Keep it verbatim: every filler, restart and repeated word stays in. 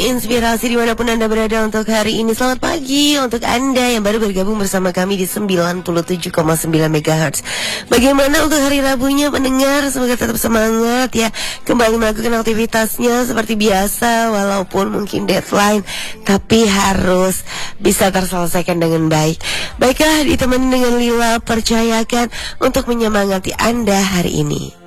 Inspirasi dimanapun Anda berada untuk hari ini. Selamat pagi untuk Anda yang baru bergabung bersama kami di sembilan puluh tujuh koma sembilan megahertz. Bagaimana untuk hari Rabunya pendengar? Semoga tetap semangat ya, kembali melakukan aktivitasnya seperti biasa. Walaupun mungkin deadline, tapi harus bisa terselesaikan dengan baik. Baiklah, ditemani dengan Lila, percayakan untuk menyemangati Anda hari ini.